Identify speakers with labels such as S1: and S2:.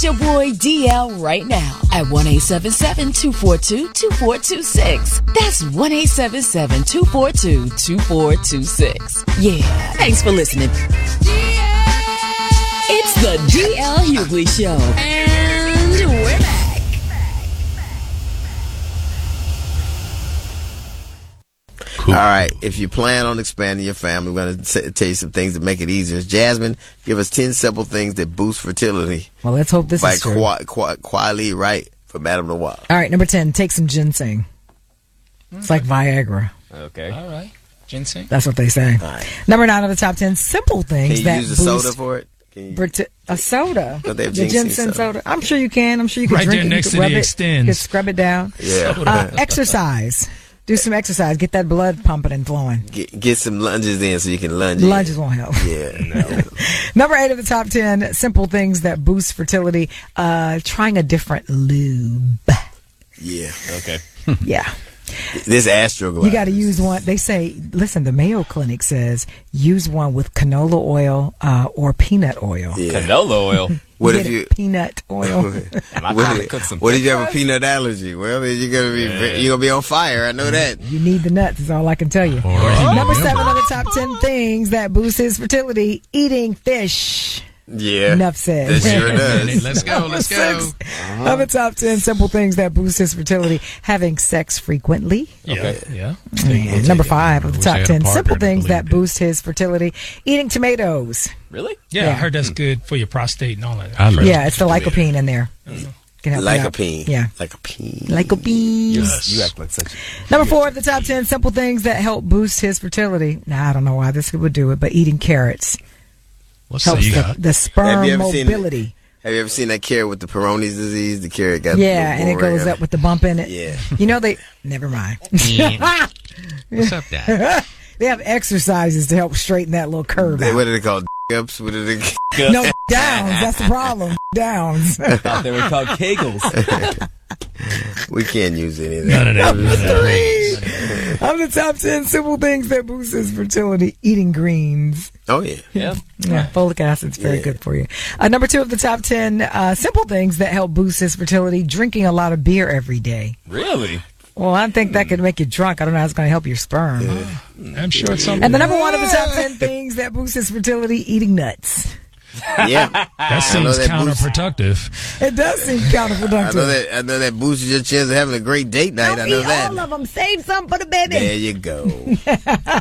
S1: with your boy DL right now at 1-877-242-2426. That's 1-877-242-2426. Yeah, thanks for listening. It's the DL Hughley Show. And we're back.
S2: Cool. All right. If you plan on expanding your family, we're going to tell you some things that make it easier. Jasmine, give us 10 simple things that boost fertility.
S3: Well, let's hope this is true.
S2: Kweli Wright for Madame Noir.
S3: All right, number 10, take some ginseng. It's like Viagra.
S4: Okay.
S5: All right. Ginseng.
S3: That's what they say.
S2: Right.
S3: Number 9 of the top 10 simple things
S2: Can
S3: that
S2: you use
S3: boost
S2: a soda for it?
S3: a soda.
S2: Don't they have
S3: the
S2: ginseng
S3: soda. I'm sure you can. I'm sure you can
S5: Right
S3: drink
S5: there
S3: it.
S5: next
S3: You
S5: to
S3: can
S5: the
S3: rub
S5: Extends.
S3: You can scrub it down.
S2: Yeah.
S3: Exercise. Do some exercise. Get that blood pumping and flowing.
S2: Get some lunges in so you can lunge.
S3: Lunges won't help.
S2: Yeah. No.
S3: Number 8 of the top 10 simple things that boost fertility. Trying a different lube.
S2: Yeah.
S4: Okay.
S3: Yeah.
S2: This Astroglide.
S3: You got to use one. They say, listen, the Mayo Clinic says use one with canola oil or peanut oil.
S2: Yeah.
S4: Canola oil.
S2: What
S3: Get
S2: if you
S3: peanut oil?
S2: What if you have a peanut allergy? Well, you're gonna be on fire. I know that.
S3: You need the nuts. Is all I can tell you. Number 7 of the top 10 things that boost his fertility: eating fish.
S2: Yeah.
S3: Enough said.
S2: That sure does.
S5: Let's go. Let's go.
S3: 6 of the top 10 simple things that boost his fertility: having sex frequently.
S5: Yeah. Yeah.
S3: And number 5 of the
S5: Wish I
S3: top
S5: had a
S3: 10
S5: partner
S3: simple
S5: that
S3: things that
S5: believed it.
S3: boost his fertility: eating tomatoes.
S4: Really?
S5: Yeah,
S3: Yeah.
S5: I heard that's good for your prostate and all that.
S6: I love
S3: Yeah, it's the lycopene in there. Can help you out.
S2: Lycopene.
S3: Yeah.
S2: Lycopene.
S3: Lycopene.
S4: You act like such.
S3: Number 4 of the top 10 simple things that help boost his fertility. Now, I don't know why this would do it, but eating carrots
S5: What's
S3: helps
S5: you
S3: the,
S5: got?
S3: the sperm
S2: Have you ever seen
S3: mobility.
S2: Have you ever seen that carrot with the Peyronie's disease? The carrot got
S3: Yeah, and it goes up with the bump in it.
S2: Yeah.
S3: You know never mind.
S6: What's up, Dad?
S3: They have exercises to help straighten that little curve out.
S2: What are they called? Ups? What are they?
S3: No, downs. That's the problem. Downs.
S4: I thought they were called Kegels.
S2: We can't use any of
S5: None
S2: that.
S5: of that.
S3: Of the top 10 simple things that boost his fertility: eating greens.
S2: Oh yeah.
S4: Yeah.
S3: Yeah, folic acid's very
S2: Yeah.
S3: good for you. Number 2 of the top 10 simple things that help boost his fertility: drinking a lot of beer every day.
S4: Really?
S3: Well, I think that could make you drunk. I don't know how it's going to help your sperm.
S5: I'm sure it's something.
S3: And the number 1 of the top 10 things that boost his fertility: eating nuts.
S2: Yeah.
S5: That
S2: I know
S5: seems
S2: that boosts-
S5: counterproductive.
S3: It does seem counterproductive.
S2: I know that boosts your chance of having a great date night.
S3: Don't
S2: I know
S3: eat
S2: that.
S3: all of them. Save some for the baby.
S2: There you go.